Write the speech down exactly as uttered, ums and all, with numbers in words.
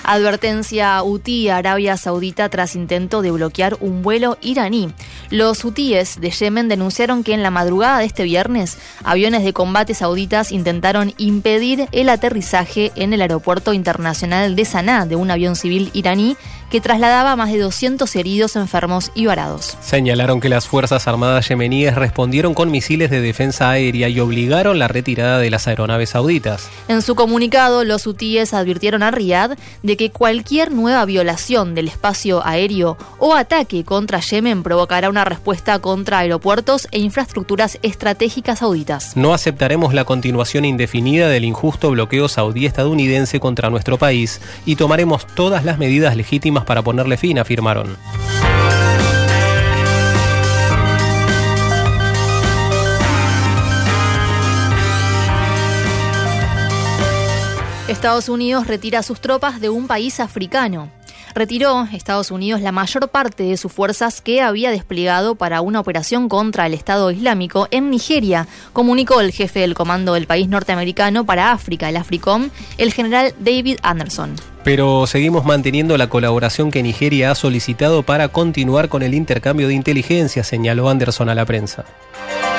Advertencia hutí a Arabia Saudita tras intento de bloquear un vuelo iraní. Los hutíes de Yemen denunciaron que en la madrugada de este viernes, aviones de combate sauditas intentaron impedir el aterrizaje en el aeropuerto internacional de Saná de un avión civil iraní que trasladaba a más de doscientos heridos, enfermos y varados. Señalaron que las Fuerzas Armadas yemeníes respondieron con misiles de defensa aérea y obligaron la retirada de las aeronaves sauditas. En su comunicado, los hutíes advirtieron a Riad de que cualquier nueva violación del espacio aéreo o ataque contra Yemen provocará una respuesta contra aeropuertos e infraestructuras estratégicas sauditas. No aceptaremos la continuación indefinida del injusto bloqueo saudí-estadounidense contra nuestro país y tomaremos todas las medidas legítimas para ponerle fin, afirmaron. Estados Unidos retira sus tropas de un país africano. Retiró Estados Unidos la mayor parte de sus fuerzas que había desplegado para una operación contra el Estado Islámico en Nigeria, comunicó el jefe del comando del país norteamericano para África, el AFRICOM, el general David Anderson. Pero seguimos manteniendo la colaboración que Nigeria ha solicitado para continuar con el intercambio de inteligencia, señaló Anderson a la prensa.